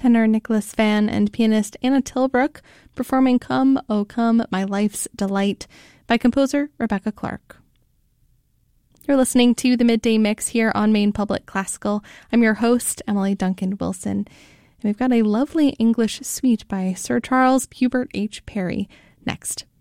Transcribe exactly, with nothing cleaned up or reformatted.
tenor Nicholas Van and pianist Anna Tilbrook performing Come, O Come, My Life's Delight by composer Rebecca Clark. You're listening to the Midday Mix here on Maine Public Classical. I'm your host, Emily Duncan Wilson, and we've got a lovely English suite by Sir Charles Hubert H. Parry next.